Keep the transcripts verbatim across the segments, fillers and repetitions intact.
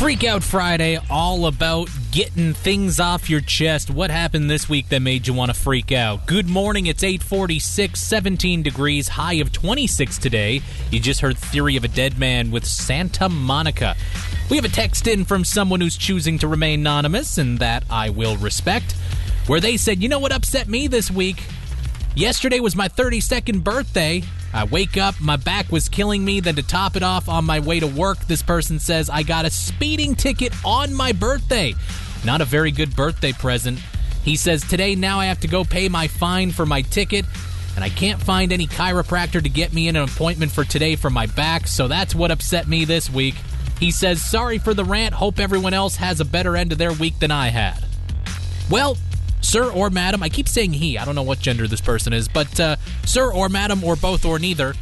Freak Out Friday, all about getting things off your chest. What happened this week that made you want to freak out? Good morning, it's eight forty-six, seventeen degrees, high of twenty-six today. You just heard Theory of a Dead Man with Santa Monica. We have a text in from someone who's choosing to remain anonymous, and that I will respect, where they said, you know what upset me this week? Yesterday was my thirty-second birthday. I wake up, my back was killing me, then to top it off, on my way to work, this person says, I got a speeding ticket on my birthday. Not a very good birthday present. He says, today now I have to go pay my fine for my ticket, and I can't find any chiropractor to get me in an appointment for today for my back, so that's what upset me this week. He says, sorry for the rant, hope everyone else has a better end of their week than I had. Well, sir or madam, I keep saying he, I don't know what gender this person is, but uh, sir or madam or both or neither,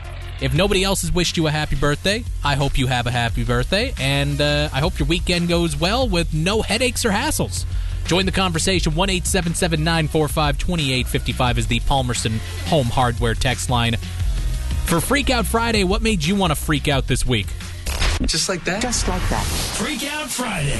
if nobody else has wished you a happy birthday, I hope you have a happy birthday, and uh, I hope your weekend goes well with no headaches or hassles. Join the conversation. one eight seven seven, nine four five, two eight five five is the Palmerston Home Hardware text line. For Freak Out Friday, what made you want to freak out this week? Just like that? Just like that. Freak Out Friday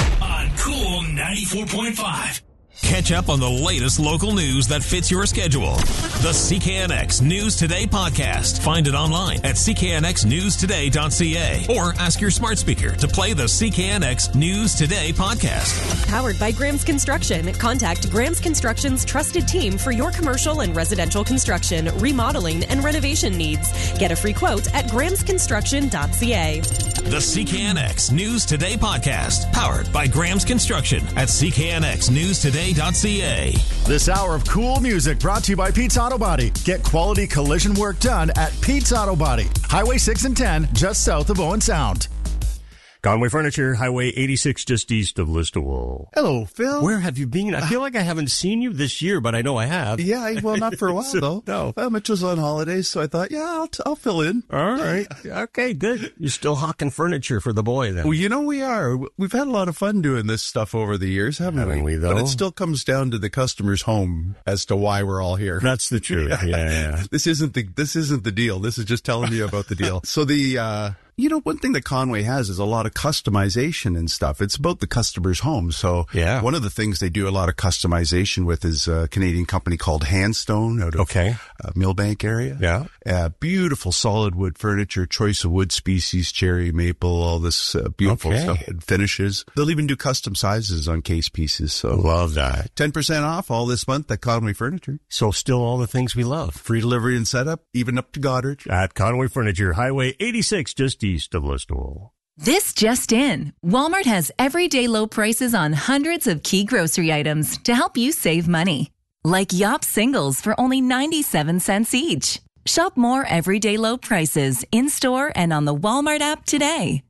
on Cool ninety-four point five. Catch up on the latest local news that fits your schedule. The C K N X News Today podcast. Find it online at c k n x news today dot c a or ask your smart speaker to play the C K N X News Today podcast. Powered by Graham's Construction. Contact Graham's Construction's trusted team for your commercial and residential construction, remodeling, and renovation needs. Get a free quote at grahams construction dot c a. The C K N X News Today podcast. Powered by Graham's Construction at c k n x news today dot c a. This hour of cool music brought to you by Pete's Auto Body. Get quality collision work done at Pete's Auto Body. Highway six and ten, just south of Owen Sound. Conway Furniture, Highway eighty-six, just east of Listowel. Hello, Phil. Where have you been? I feel like I haven't seen you this year, but I know I have. Yeah, well, not for a while, though. No. Well, Mitch was on holidays, so I thought, yeah, I'll, t- I'll fill in. All right. Okay, good. You're still hawking furniture for the boy, then. Well, you know we are. We've had a lot of fun doing this stuff over the years, haven't, haven't we? we, though? But it still comes down to the customer's home as to why we're all here. That's the truth. Yeah, yeah. This isn't the this isn't the deal. This is just telling you about the deal. So the... uh You know, one thing that Conway has is a lot of customization and stuff. It's about the customer's home. So yeah. One of the things they do a lot of customization with is a Canadian company called Handstone out of okay. uh, Millbank area. Yeah. Uh, beautiful solid wood furniture, choice of wood species, cherry, maple, all this uh, beautiful okay. stuff. And finishes. They'll even do custom sizes on case pieces. So love that. ten percent off all this month at Conway Furniture. So still all the things we love. Free delivery and setup, even up to Goddard. At Conway Furniture, Highway eighty-six, just east of Listowel. This just in. Walmart has everyday low prices on hundreds of key grocery items to help you save money. Like Yop singles for only ninety-seven cents each. Shop more everyday low prices in-store and on the Walmart app today.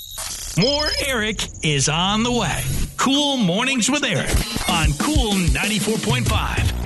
More Eric is on the way. Cool Mornings with Eric on Cool ninety-four point five.